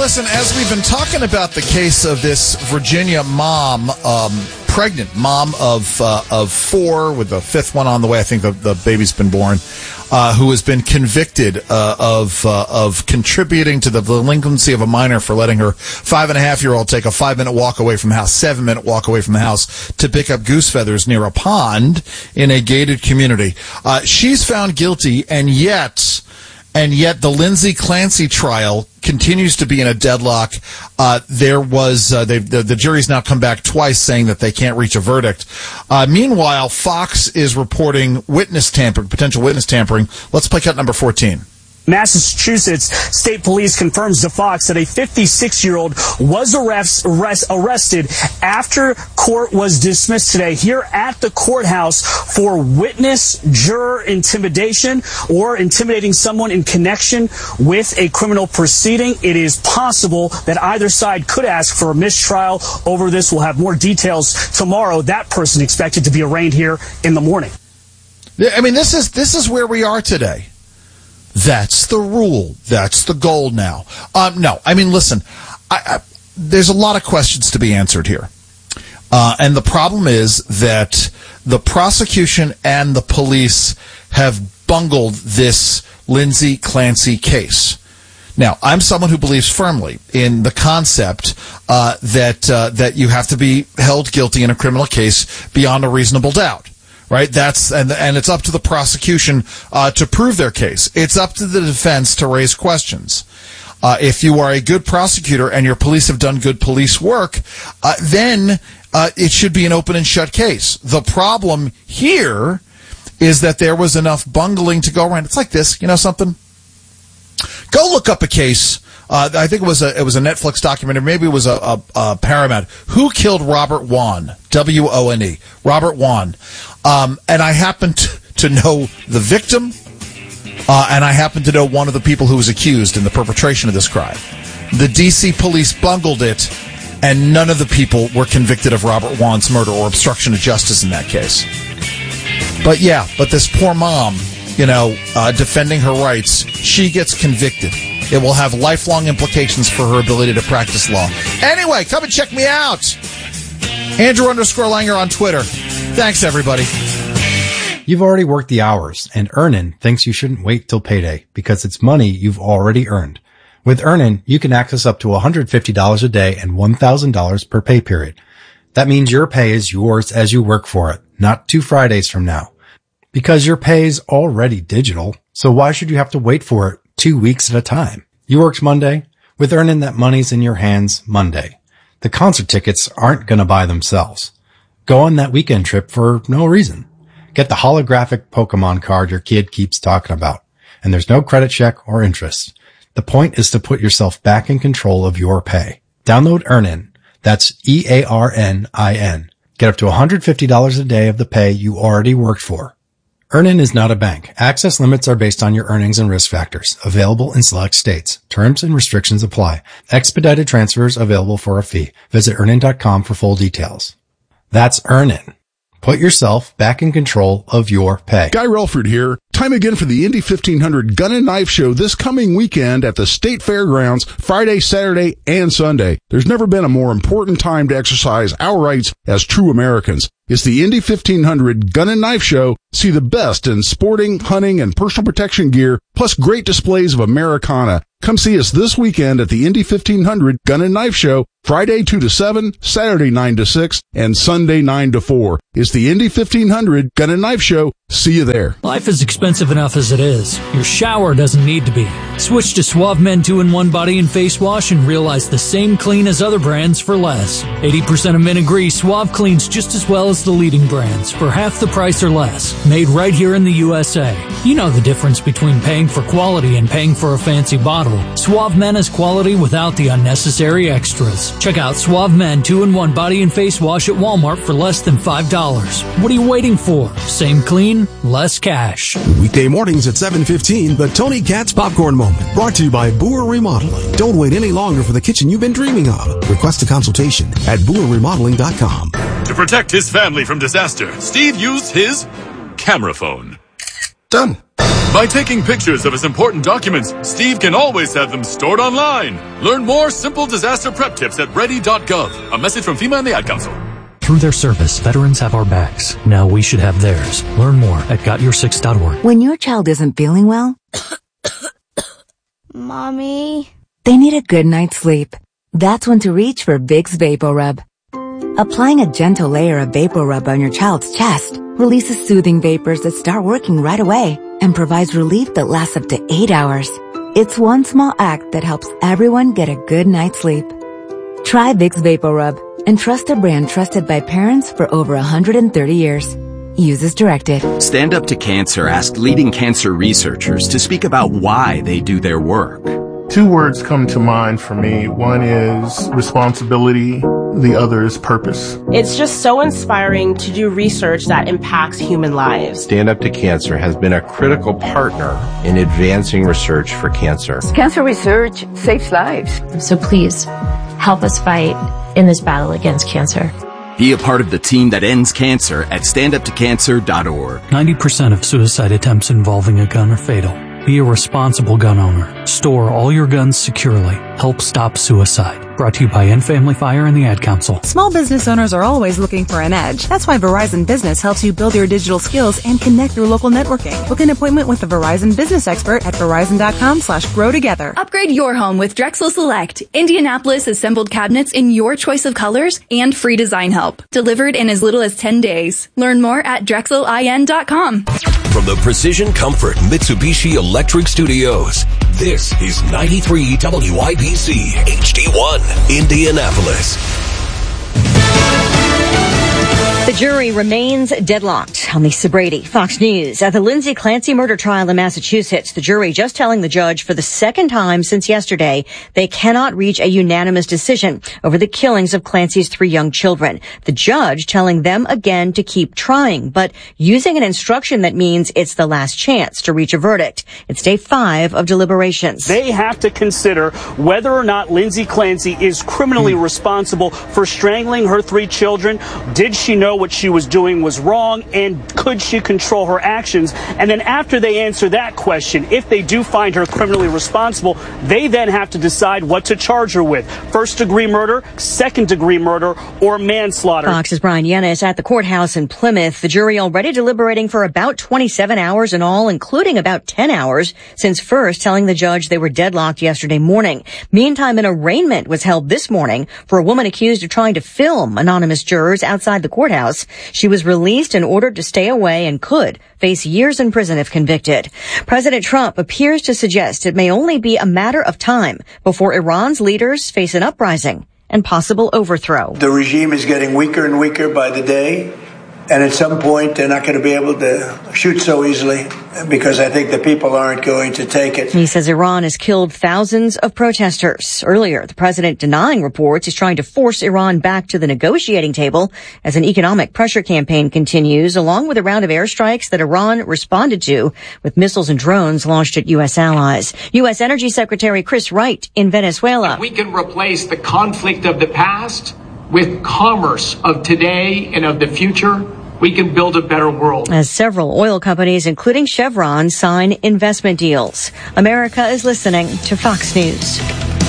listen, as we've been talking about the case of this Virginia mom, pregnant mom of 4 with the 5th one on the way, I think the baby's been born, who has been convicted of contributing to the delinquency of a minor for letting her 5.5-year-old take a 5-minute walk away from the house, 7-minute walk away from the house to pick up goose feathers near a pond in a gated community. She's found guilty, and yet the Lindsay Clancy trial continues to be in a deadlock. The jury's now come back twice saying that they can't reach a verdict. Meanwhile, Fox is reporting potential witness tampering. Let's play cut number 14. Massachusetts State Police confirms to Fox that a 56-year-old was arrested after court was dismissed today here at the courthouse for witness juror intimidation or intimidating someone in connection with a criminal proceeding. It is possible that either side could ask for a mistrial over this. We'll have more details tomorrow. That person expected to be arraigned here in the morning. I mean, this is where we are today. That's the rule. That's the goal now. No, I mean, listen, there's a lot of questions to be answered here. And the problem is that the prosecution and the police have bungled this Lindsay Clancy case. Now, I'm someone who believes firmly in the concept that you have to be held guilty in a criminal case beyond a reasonable doubt. Right? And it's up to the prosecution to prove their case. It's up to the defense to raise questions. If you are a good prosecutor and your police have done good police work, then it should be an open and shut case. The problem here is that there was enough bungling to go around. It's like this, you know something? Go look up a case. I think it was a Netflix documentary. Maybe it was a Paramount. Who killed Robert Wone? W-O-N-E. Robert Wone. And I happen to know the victim, and I happen to know one of the people who was accused in the perpetration of this crime. The D.C. police bungled it, and none of the people were convicted of Robert Wone's murder or obstruction of justice in that case. But this poor mom, defending her rights, she gets convicted. It will have lifelong implications for her ability to practice law. Anyway, come and check me out. Andrew_Langer on Twitter. Thanks, everybody. You've already worked the hours, and Earnin thinks you shouldn't wait till payday because it's money you've already earned. With Earnin, you can access up to $150 a day and $1,000 per pay period. That means your pay is yours as you work for it, not 2 Fridays from now. Because your pay is already digital, so why should you have to wait for it 2 weeks at a time? You worked Monday. With Earnin, that money's in your hands Monday. The concert tickets aren't going to buy themselves. Go on that weekend trip for no reason. Get the holographic Pokemon card your kid keeps talking about. And there's no credit check or interest. The point is to put yourself back in control of your pay. Download Earnin. That's EARNIN. Get up to $150 a day of the pay you already worked for. Earnin is not a bank. Access limits are based on your earnings and risk factors. Available in select states. Terms and restrictions apply. Expedited transfers available for a fee. Visit Earnin.com for full details. That's Earnin. Put yourself back in control of your pay. Guy Relford here. Time again for the Indy 1500 Gun and Knife Show this coming weekend at the State Fairgrounds, Friday, Saturday, and Sunday. There's never been a more important time to exercise our rights as true Americans. It's the Indy 1500 Gun and Knife Show. See the best in sporting, hunting, and personal protection gear, plus great displays of Americana. Come see us this weekend at the Indy 1500 Gun and Knife Show, Friday 2 to 7, Saturday 9 to 6, and Sunday 9 to 4. It's the Indy 1500 Gun and Knife Show. See you there. Life is expensive enough as it is. Your shower doesn't need to be. Switch to Suave Men 2-in-1 Body and Face Wash and realize the same clean as other brands for less. 80% of men agree Suave cleans just as well as the leading brands for half the price or less. Made right here in the USA. You know the difference between paying for quality and paying for a fancy bottle. Suave Men is quality without the unnecessary extras. Check out Suave Men 2-in-1 Body and Face Wash at Walmart for less than $5. What are you waiting for? Same clean, less cash. Weekday mornings at 7:15, the Tony Katz Popcorn Moment. Brought to you by Boer Remodeling. Don't wait any longer for the kitchen you've been dreaming of. Request a consultation at BoerRemodeling.com. To protect his family from disaster, Steve used his camera phone. Done. By taking pictures of his important documents, Steve can always have them stored online. Learn more simple disaster prep tips at ready.gov. A message from FEMA and the Ad Council. Through their service, veterans have our backs. Now we should have theirs. Learn more at gotyoursix.org. When your child isn't feeling well, Mommy, they need a good night's sleep. That's when to reach for Vicks VapoRub. Applying a gentle layer of VapoRub on your child's chest releases soothing vapors that start working right away and provides relief that lasts up to 8 hours. It's one small act that helps everyone get a good night's sleep. Try Vicks VapoRub and trust a brand trusted by parents for over 130 years. Use as directed. Stand Up to Cancer asked leading cancer researchers to speak about why they do their work. 2 words come to mind for me. One is responsibility. The other is purpose. It's just so inspiring to do research that impacts human lives. Stand Up to Cancer has been a critical partner in advancing research for cancer. Cancer research saves lives. So please, help us fight in this battle against cancer. Be a part of the team that ends cancer at standuptocancer.org. 90% of suicide attempts involving a gun are fatal. Be a responsible gun owner. Store all your guns securely. Help stop suicide. Brought to you by End Family Fire and the Ad Council. Small business owners are always looking for an edge. That's why Verizon Business helps you build your digital skills and connect through local networking. Book an appointment with a Verizon business expert at verizon.com/grow together. Upgrade your home with Drexel Select. Indianapolis assembled cabinets in your choice of colors and free design help. Delivered in as little as 10 days. Learn more at drexelin.com. From the Precision Comfort Mitsubishi Electric Studios, this is 93 WIBC HD1, Indianapolis. The jury remains deadlocked on Lisa Brady. Fox News. At the Lindsay Clancy murder trial in Massachusetts, the jury just telling the judge for the second time since yesterday they cannot reach a unanimous decision over the killings of Clancy's 3 young children. The judge telling them again to keep trying, but using an instruction that means it's the last chance to reach a verdict. It's day 5 of deliberations. They have to consider whether or not Lindsay Clancy is criminally responsible for strangling her 3 children. Did she know what she was doing was wrong, and could she control her actions? And then after they answer that question, if they do find her criminally responsible, they then have to decide what to charge her with: first-degree murder, second-degree murder, or manslaughter. Fox's Brian Yennis at the courthouse in Plymouth. The jury already deliberating for about 27 hours in all, including about 10 hours since first telling the judge they were deadlocked yesterday morning. Meantime, an arraignment was held this morning for a woman accused of trying to film anonymous jurors outside the courthouse. She was released and ordered to stay away and could face years in prison if convicted. President Trump appears to suggest it may only be a matter of time before Iran's leaders face an uprising and possible overthrow. The regime is getting weaker and weaker by the day, and at some point they're not going to be able to shoot so easily because I think the people aren't going to take it. He says Iran has killed thousands of protesters. Earlier, the president denying reports he's trying to force Iran back to the negotiating table as an economic pressure campaign continues, along with a round of airstrikes that Iran responded to with missiles and drones launched at U.S. allies. U.S. Energy Secretary Chris Wright in Venezuela. If we can replace the conflict of the past with commerce of today and of the future, we can build a better world. As several oil companies, including Chevron, sign investment deals. America is listening to Fox News.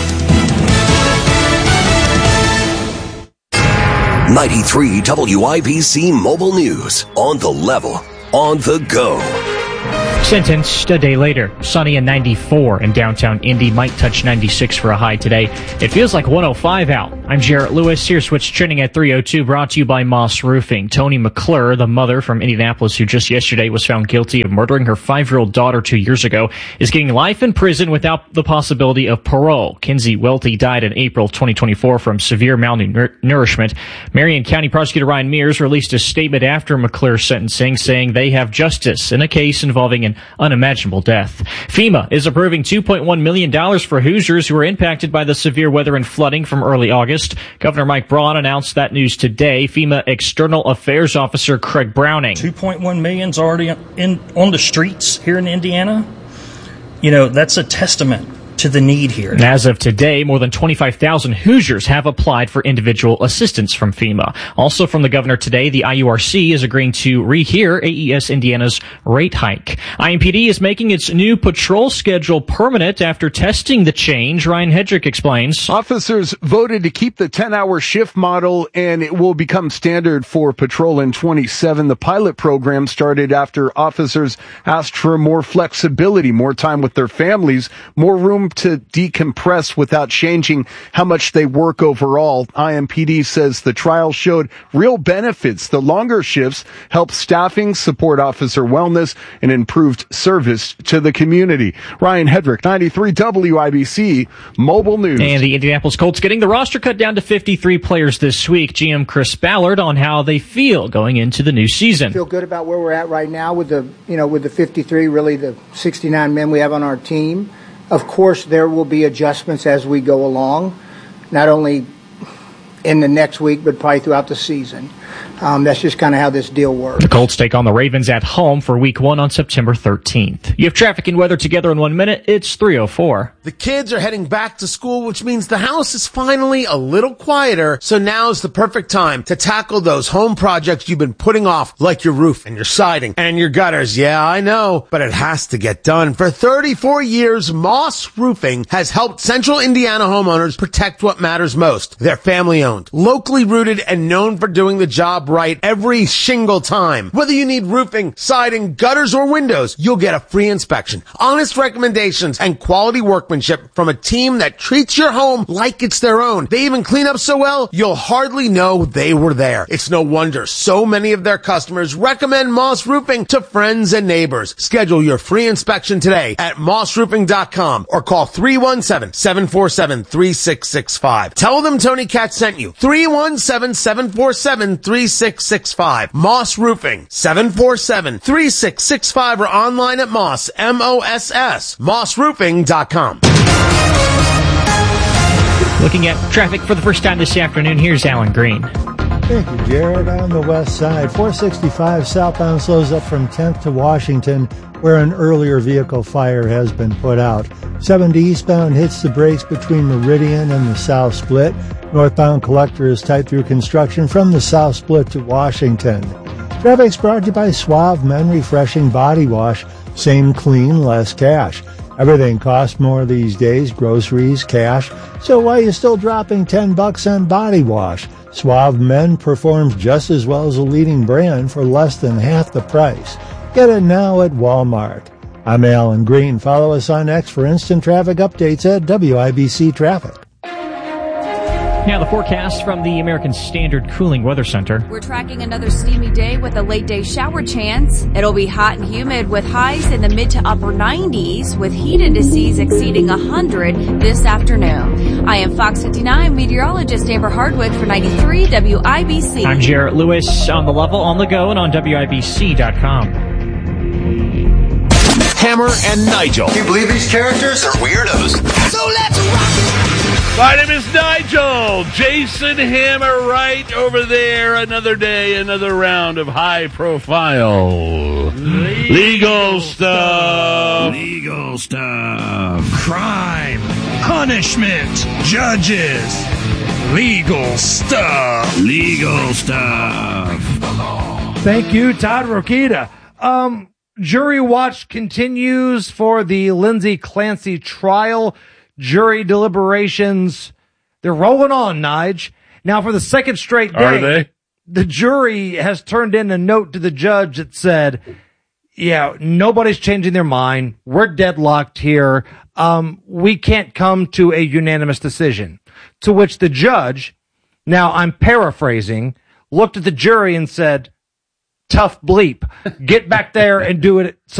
93 WIBC Mobile News. On the level, on the go. Sentenced a day later. Sunny and 94 in downtown Indy. Might touch 96 for a high today. It feels like 105 out. I'm Jarrett Lewis. Here's what's trending at 3:02, brought to you by Moss Roofing. Toni McClure, the mother from Indianapolis who just yesterday was found guilty of murdering her 5-year-old daughter 2 years ago, is getting life in prison without the possibility of parole. Kinsey Welty died in April 2024 from severe malnourishment. Marion County Prosecutor Ryan Mears released a statement after McClure's sentencing saying they have justice in a case involving an unimaginable death. FEMA is approving $2.1 million for Hoosiers who were impacted by the severe weather and flooding from early August. Governor Mike Braun announced that news today. FEMA External Affairs Officer Craig Browning. $2.1 million is already on the streets here in Indiana. You know, that's a testament to the need here. And as of today, more than 25,000 Hoosiers have applied for individual assistance from FEMA. Also from the governor today, the IURC is agreeing to rehear AES Indiana's rate hike. IMPD is making its new patrol schedule permanent after testing the change. Ryan Hedrick explains. Officers voted to keep the 10-hour shift model, and it will become standard for patrol in 27. The pilot program started after officers asked for more flexibility, more time with their families, more room to decompress without changing how much they work overall. IMPD says the trial showed real benefits. The longer shifts help staffing, support officer wellness, and improved service to the community. Ryan Hedrick, 93 WIBC Mobile News. And the Indianapolis Colts getting the roster cut down to 53 players this week. GM Chris Ballard on how they feel going into the new season. I feel good about where we're at right now with the 53, really the 69 men we have on our team. Of course, there will be adjustments as we go along, not only in the next week, but probably throughout the season. That's just kind of how this deal works. The Colts take on the Ravens at home for Week 1 on September 13th. You have traffic and weather together in 1 minute. It's 3:04. The kids are heading back to school, which means the house is finally a little quieter. So now is the perfect time to tackle those home projects you've been putting off, like your roof and your siding and your gutters. Yeah, I know, but it has to get done. For 34 years, Moss Roofing has helped Central Indiana homeowners protect what matters most. They're family owned, locally rooted, and known for doing the job right every single time. Whether you need roofing, siding, gutters, or windows, you'll get a free inspection, honest recommendations, and quality workmanship from a team that treats your home like it's their own. They even clean up so well, you'll hardly know they were there. It's no wonder so many of their customers recommend Moss Roofing to friends and neighbors. Schedule your free inspection today at mossroofing.com or call 317-747-3665. Tell them Tony Katz sent you. 317-747-3665. Moss Roofing, 747-3665, or online at Moss, M-O-S-S, mossroofing.com. Looking at traffic for the first time this afternoon, here's Alan Green. Thank you, Jared. On the west side, 465 southbound slows up from 10th to Washington, where an earlier vehicle fire has been put out. 70 eastbound hits the brakes between Meridian and the South Split. Northbound Collector is tight through construction from the South Split to Washington. Traffic's brought to you by Suave Men Refreshing Body Wash. Same clean, less cash. Everything costs more these days, groceries, cash. So why are you still dropping $10 on body wash? Suave Men performs just as well as a leading brand for less than half the price. Get it now at Walmart. I'm Alan Green. Follow us on X for instant traffic updates at WIBC Traffic. Now the forecast from the American Standard Cooling Weather Center. We're tracking another steamy day with a late day shower chance. It'll be hot and humid with highs in the mid to upper 90s with heat indices exceeding 100 this afternoon. I am Fox 59 meteorologist Amber Hardwick for 93 WIBC. I'm Jarrett Lewis on the level, on the go, and on WIBC.com. Hammer and Nigel. Can you believe these characters are weirdos? So let's rock it! My name is Nigel. Jason Hammer right over there. Another day, another round of high-profile legal stuff. Legal stuff. Crime. Punishment. Judges. Legal stuff. Legal stuff. Thank you, Todd Rokita. Jury watch continues for the Lindsay Clancy trial. Jury deliberations, they're rolling on, Nige. Now, for the second straight day, are they? The jury has turned in a note to the judge that said, yeah, nobody's changing their mind. We're deadlocked here. We can't come to a unanimous decision. To which the judge, now I'm paraphrasing, looked at the jury and said, tough bleep. Get back there and do it